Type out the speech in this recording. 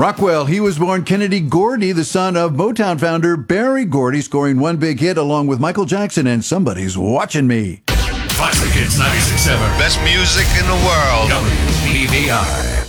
Rockwell, he was born Kennedy Gordy, the son of Motown founder Berry Gordy, scoring one big hit along with Michael Jackson and Somebody's Watching Me. Classic Hits 96.7. Best music in the world. WBVI.